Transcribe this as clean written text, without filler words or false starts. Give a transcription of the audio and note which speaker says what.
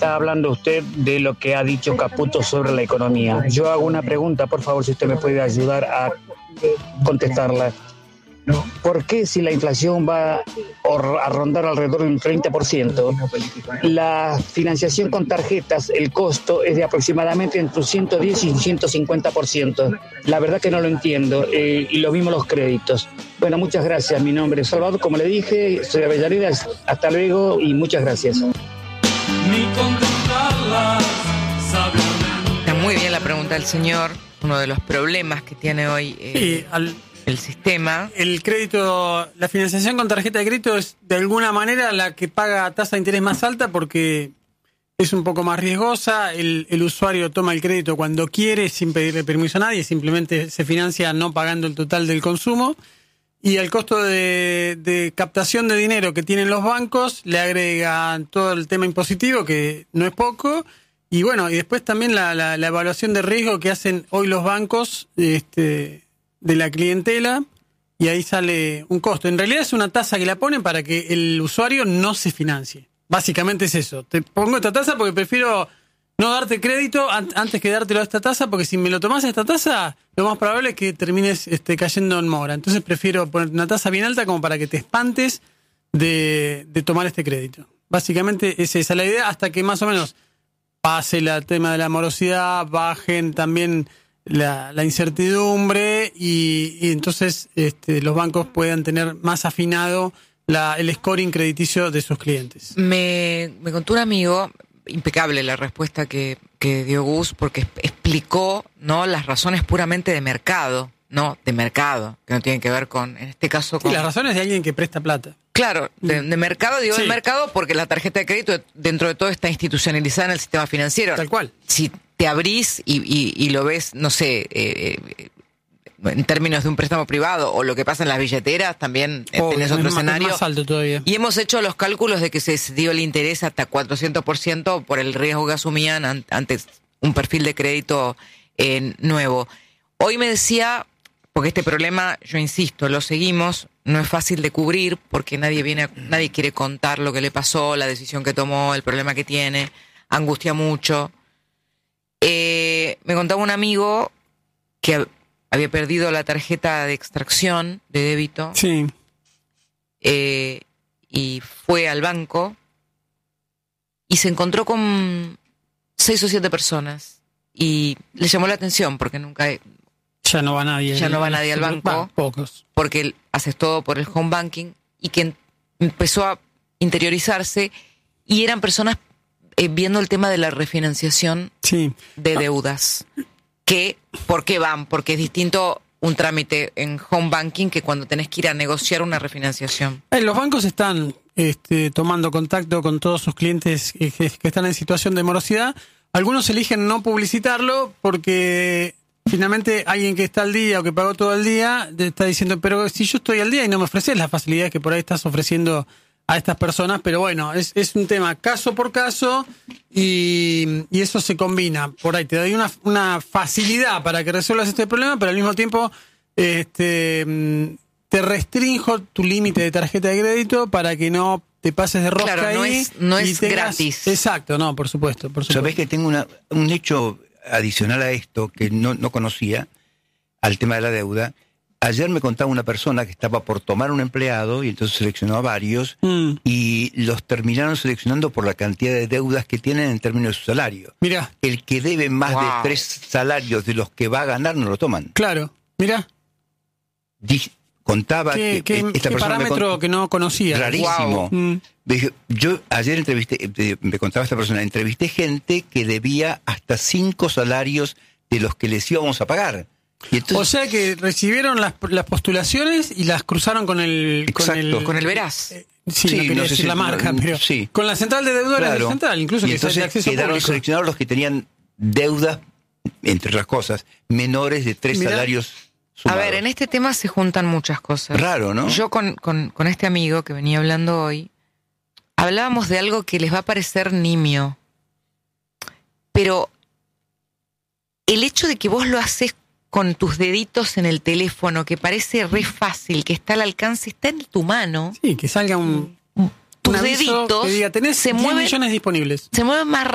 Speaker 1: está hablando usted de lo que ha dicho Caputo sobre la economía. Yo hago una pregunta, por favor, si usted me puede ayudar a contestarla. ¿Por qué si la inflación va a rondar alrededor de un 30%, la financiación con tarjetas, el costo es de aproximadamente entre un 110 y un 150%? La verdad que no lo entiendo, y lo mismo los créditos. Bueno, muchas gracias. Mi nombre es Salvador, como le dije, soy de Avellaneda. Hasta luego y muchas gracias.
Speaker 2: Está muy bien la pregunta del señor. Uno de los problemas que tiene hoy el sistema.
Speaker 3: El crédito, la financiación con tarjeta de crédito es de alguna manera la que paga tasa de interés más alta porque es un poco más riesgosa. El usuario toma el crédito cuando quiere sin pedirle permiso a nadie, simplemente se financia no pagando el total del consumo. Y al costo de captación de dinero que tienen los bancos le agregan todo el tema impositivo, que no es poco. Y bueno, y después también la evaluación de riesgo que hacen hoy los bancos de la clientela, y ahí sale un costo. En realidad es una tasa que la ponen para que el usuario no se financie. Básicamente es eso. Te pongo esta tasa porque prefiero no darte crédito antes que dártelo a esta tasa, porque si me lo tomás a esta tasa, lo más probable es que termines cayendo en mora. Entonces prefiero poner una tasa bien alta como para que te espantes de tomar este crédito. Básicamente es esa la idea, hasta que más o menos pase el tema de la morosidad, bajen también la incertidumbre y entonces los bancos puedan tener más afinado el scoring crediticio de sus clientes.
Speaker 2: Me contó un amigo, impecable la respuesta que dio Gus, porque explicó, ¿no?, las razones puramente de mercado, ¿no? De mercado, que no tienen que ver con, en este caso, con...
Speaker 3: Sí, las razones de alguien que presta plata.
Speaker 2: Claro, de mercado, digo,
Speaker 3: sí.
Speaker 2: De mercado porque la tarjeta de crédito dentro de todo está institucionalizada en el sistema financiero.
Speaker 3: Tal cual.
Speaker 2: Si te abrís y lo ves, no sé, en términos de un préstamo privado o lo que pasa en las billeteras, también tenés otro escenario.
Speaker 3: Es más alto todavía.
Speaker 2: Y hemos hecho los cálculos de que se dio el interés hasta 400% por el riesgo que asumían ante un perfil de crédito nuevo. Hoy me decía, porque este problema, yo insisto, lo seguimos, no es fácil de cubrir porque nadie quiere contar lo que le pasó, la decisión que tomó, el problema que tiene, angustia mucho. Me contaba un amigo que había perdido la tarjeta de extracción de débito.
Speaker 3: Sí.
Speaker 2: Y fue al banco y se encontró con 6 o 7 personas y le llamó la atención porque
Speaker 3: ya no va nadie
Speaker 2: al banco,
Speaker 3: pocos,
Speaker 2: porque haces todo por el home banking, y que empezó a interiorizarse y eran personas viendo el tema de la refinanciación de deudas. ¿Por qué van? Porque es distinto un trámite en home banking que cuando tenés que ir a negociar una refinanciación.
Speaker 3: Los bancos están tomando contacto con todos sus clientes que están en situación de morosidad. Algunos eligen no publicitarlo porque finalmente alguien que está al día o que pagó todo el día te está diciendo, pero si yo estoy al día y no me ofreces las facilidades que por ahí estás ofreciendo a estas personas, pero bueno, es un tema caso por caso y eso se combina. Por ahí te doy una facilidad para que resuelvas este problema, pero al mismo tiempo te restrinjo tu límite de tarjeta de crédito para que no te pases de rosca.
Speaker 2: Claro,
Speaker 3: ahí.
Speaker 2: No es gratis.
Speaker 3: Exacto, no, por supuesto.
Speaker 4: Sabés que tengo un hecho adicional a esto que no conocía, al tema de la deuda. Ayer me contaba una persona que estaba por tomar un empleado y entonces seleccionó a varios y los terminaron seleccionando por la cantidad de deudas que tienen en términos de su salario.
Speaker 3: Mirá.
Speaker 4: El que debe más de 3 salarios de los que va a ganar no lo toman.
Speaker 3: Claro, mirá.
Speaker 4: Contaba
Speaker 3: ¿Qué
Speaker 4: esta persona
Speaker 3: parámetro que no conocía?
Speaker 4: Rarísimo.
Speaker 3: Wow.
Speaker 4: Yo ayer me contaba esta persona, entrevisté gente que debía hasta 5 salarios de los que les íbamos a pagar. Y entonces,
Speaker 3: o sea que recibieron las postulaciones y las cruzaron con el
Speaker 2: Veraz.
Speaker 3: Sí, no quería decir la marca, pero
Speaker 4: sí.
Speaker 3: Con la central de deudores de la central, incluso
Speaker 4: y
Speaker 3: que
Speaker 4: entonces
Speaker 3: es de acceso
Speaker 4: quedaron
Speaker 3: público.
Speaker 4: seleccionados los que tenían deudas, entre las cosas, menores de 3 salarios sumados.
Speaker 2: A ver, en este tema se juntan muchas cosas.
Speaker 4: Raro, ¿no?
Speaker 2: Yo con este amigo que venía hablando hoy, hablábamos de algo que les va a parecer nimio, pero el hecho de que vos lo haces con tus deditos en el teléfono, que parece re fácil, que está al alcance, está en tu mano.
Speaker 3: Sí, que salga tus
Speaker 2: deditos
Speaker 3: que diga, tenés 10 millones disponibles.
Speaker 2: Se mueven más